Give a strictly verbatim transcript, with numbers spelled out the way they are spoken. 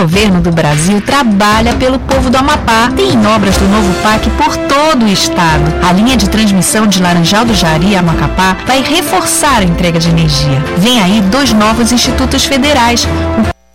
O governo do Brasil trabalha pelo povo do Amapá. Tem obras do novo P A C por todo o estado. A linha de transmissão de Laranjal do Jari a Macapá vai reforçar a entrega de energia. Vem aí dois novos institutos federais. O